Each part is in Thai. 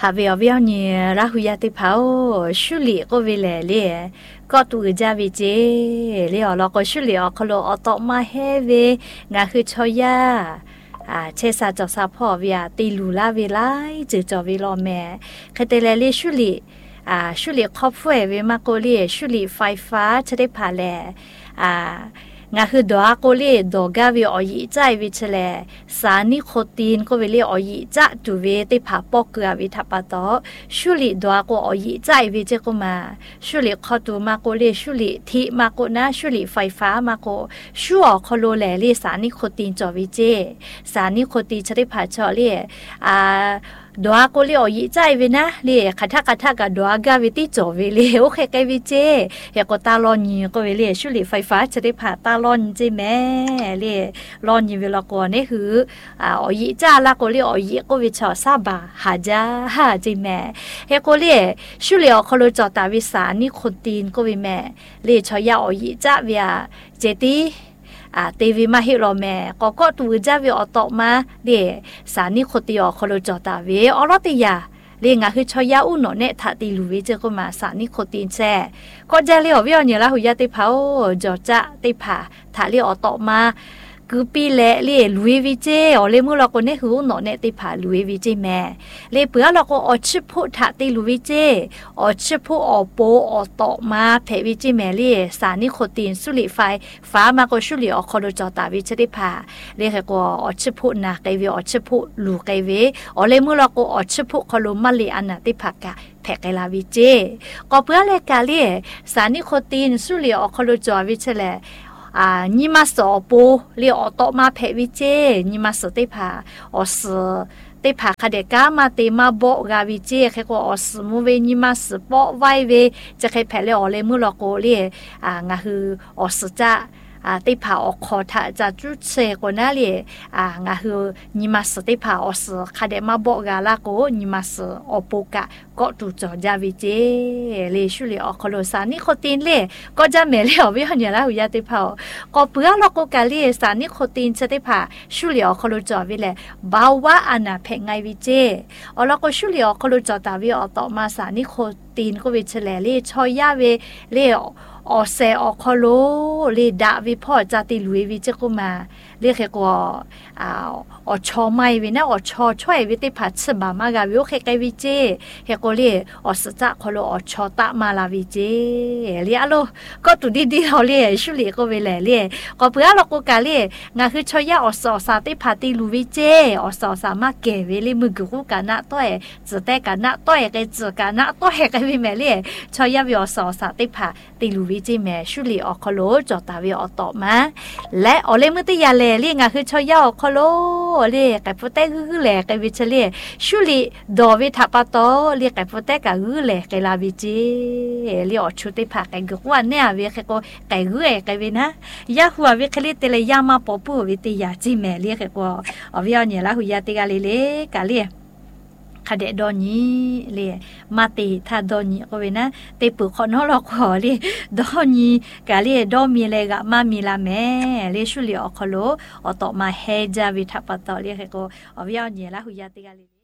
หาเวียวเนี่ยราหุยาติเผาชุลีก็เวลเล่ก็ตัวจาวิเจเลี้ยวเราก็ชุลีออกโลอตมาเฮเวงาคือชอยาเชซาจอซาพ่อเวียตีลูลาเวไลจือจอวิลอแม่เคเตเลเลชุลีชุลีครอบเฟเวมาโกเลีชุลีไฟฟ้าจะได้ผ่าแลงาคือดอกโกเลีดอกกาวิออยใจวิเชลสารนิโคตินก็เวลีออยจะจูเวได้ผ่าปอกเกลือวิทัปตอชุลีดอกก็ออยใจวิเจก็มาชุลีคอตูมาโกเลีชุลีที่มาโกนะชุลีไฟฟ้ามาโกชัวคอโลแลลีสารนิโคตินจอวิเจสารนิโคตินจะได้ผ่าชอเลีดวก็เลยอีใจเวนะเลยขัดทักกับดวกาวิติจบเวเลยโอเคไกวิเจเฮก็ตาลอนยีก็เวเลยชุลีไฟฟ้าจะได้ผ่าตาลอนเจแม่เลยลอนยีเวลาก่อนนี่คืออีจ้าละก็เลยอีก็วิชอซาบะหาจ้าหาเจแม่เฮก็เลยชุลีเขาเลยจอดตาวิสานี่คนตีนก็วิแม่เลยชอยาอีจ้าเวียเจตีเตวีมาฮิโรแม่ก็ตัวจาวิออตมาเดสานิโคติออคโลจอตาเวออรติยาเรียงคือชอยาอุโนเนทาติลูเวเจก็มาสานิโคตินแซก็จะเรียกวิอเนี่ยละหุยาติเผาจอจะติผาทาเรียออตมาคือปีเละเรียลุยวิเจอเลมือเราก็เนี่ยคือโนเนติผาลุยวิเจแม่เลเปื่อเราก็อชิพุทาติลุวิเจอชิพุอโปอตมาเพวิเจแม่เรียสานิโคตินสุริไฟฟ้ามาก็ชุลิอคอโลจอตาวิเจติผาเรียกก็อชิพุนาไกวิอชิพุลูไกเวอเลมือเราก็อชิพุคอโลมาลีอันนาติผากะแผกไกลาวิเจก็เพื่อเลกาเรียสานิโคตินสุริอคอโลจอวิเจแลนิมาสอปูเรียอตมาเพวิเจนิมาสติผาอสติผาคเดกามาเตมาโบกาวิเจแค่ก็อสมูเวนิมาสปอไวเวจะใครแผลเลยอเลมุลโกเรียงาคืออสจะติผาอคอทาจะจุดเซกนาเลียงาคือนิมาสติผาอสคาเดมาโบกาลาโกนิมาสอปูกะก็ตูจอจาวิเจเลชุเลอคโลสานิโคตินเลก็จะเมเลอวิหันยาลาหุยาติผาก็เปื้อลโกกาเลสานิโคตินจะติผาชุเลอคโลจอวิเลบาวะอานาเพงไงวิเจอลก็ชุเลอคโลจอตาวิอตอมาสานิโคตินก็วิเชเลเลชอยาเวเลอเซอคโลเลดาวิพ่อจาติลุยวิเจกุมาเรียกก็ชอไม่วินะชอช่วยวิติพัดสบามากาวิโอเคไกวิเจเฮก็เรียสจะคโลชอตะมาลาวิเจเรียโลก็ตุดีๆเขาเรียชุลีก็เวลเรียก็เพื่อเราก็กาเรียงาคือชอยาสาติพัติลุวิเจสามารถเกเวลิมือกุกานะต้อยจะแต่กานะต้อยไกจะกานะต้อยไกวิแม่เรียชอยาวิสาติพัติลุวิเจแม่ชุลีคโลจอตาวิอตมาและเลมือติยาเลเรียงาคือชอยาคโลเรียกไก่พุเต้คือแหลกไก่วิเชเลียชุลีดอวิทัปโตเรียกไก่พุเต้กับคือแหลกไก่ลาวิจีเรียกชุดที่ผักไก่กุวันเนี่ยวิเคก็ไก่คือไก่วินะยาหัววิเคลิตเลยยามาปอปูวิติยาจีแม่เรียกก็วิเอาเนี่ยละหุยาติกาเลกาเลียคาเดดอนี้เลยมาตีถ้าดอนี้ก็เวนะเตปุคนเราขอเลยดอนี้กะเลยดอมีเลยกะมามีละแม่เลยชุลีอคโลอตมาเฮจาวิทัปตอเลยก็วิเอาเนี่ยละหุยาติกาเล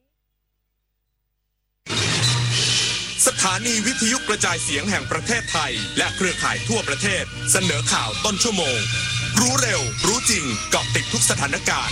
สถานีวิทยุกระจายเสียงแห่งประเทศไทยและเครือข่ายทั่วประเทศเสนอข่าวต้นชั่วโมงรู้เร็วรู้จริงเกาะติดทุกสถานการณ์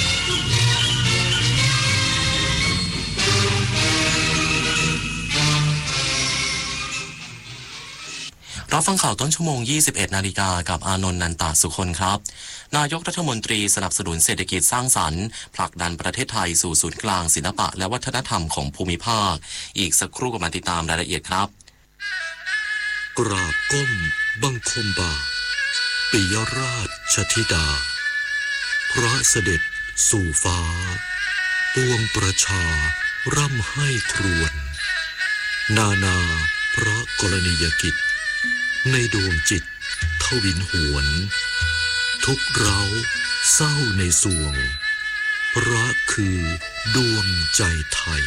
รับฟังข่าวต้นชั่วโมง 21 นาฬิกากับอานนท์นันตาสุคนครับนายกรัฐมนตรีสนับสนุนเศรษฐกิจสร้างสรรค์ผลักดันประเทศไทยสู่ศูนย์กลางศิลปะและวัฒนธรรมของภูมิภาคอีกสักครู่ก็มาติดตามรายละเอียดครับกราบก้มบังคมบาทปิยราชธิดาพระเสด็จสู่ฟ้าปวงประชาร่ำให้ครวญนาพระกรณียกิจในดวงจิตทวินหวนทุกเร้าเศร้าในสวงพระคือดวงใจไทย